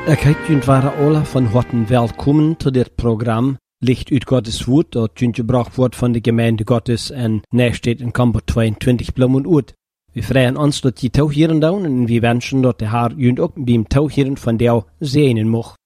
Ik heet jullie waren alle van harte welkom tot dit programma Licht uit Gottes Woord, dat jullie gebracht wordt van de gemeente Gottes en Nijstedt in Kamper 22 Bloemen-Oud. We freuen ons dat je touwheren doen en we wensen dat de Heer jullie ook beim touwheren van jou zegenen mag.